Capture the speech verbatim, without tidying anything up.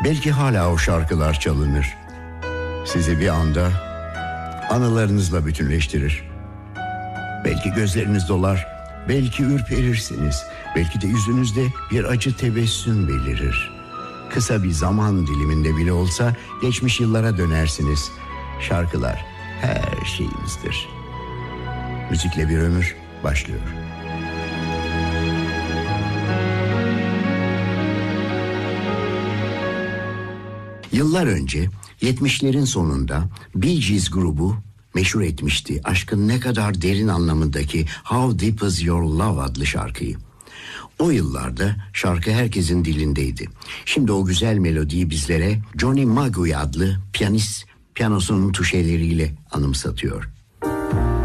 Belki hala o şarkılar çalınır. Sizi bir anda anılarınızla bütünleştirir. Belki gözleriniz dolar, belki ürperirsiniz, belki de yüzünüzde bir acı tebessüm belirir. Kısa bir zaman diliminde bile olsa geçmiş yıllara dönersiniz. Şarkılar her şeyimizdir. Müzikle bir ömür başlıyor. Yıllar önce yetmişlerin sonunda Bee Gees grubu meşhur etmişti aşkın ne kadar derin anlamındaki How Deep Is Your Love adlı şarkıyı. O yıllarda şarkı herkesin dilindeydi. Şimdi o güzel melodiyi bizlere Johnny Magui adlı piyanist piyanosunun tuşeleriyle anımsatıyor.